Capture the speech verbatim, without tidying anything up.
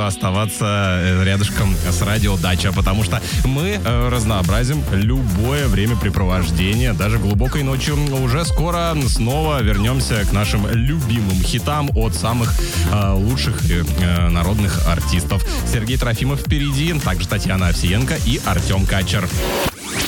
радио, оставаться рядышком с радио Дача, потому что мы разнообразим любое времяпрепровождение, даже глубокой ночью. Уже скоро снова вернемся к нашим любимым хитам от самых э, лучших э, народных артистов. Сергей Трофимов впереди, также Татьяна Овсиенко и Артем Качер.